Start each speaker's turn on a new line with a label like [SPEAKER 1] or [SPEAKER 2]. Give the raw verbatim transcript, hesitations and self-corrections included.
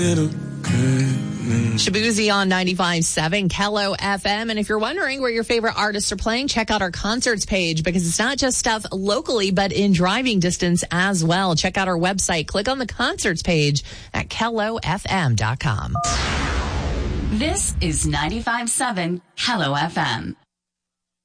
[SPEAKER 1] Shabuzi on ninety-five point seven Kello F M. And if you're wondering where your favorite artists are playing, check out our concerts page, because it's not just stuff locally, but in driving distance as well. Check out our website. Click on the concerts page at kello f m dot com.
[SPEAKER 2] This is ninety-five point seven Kello F M.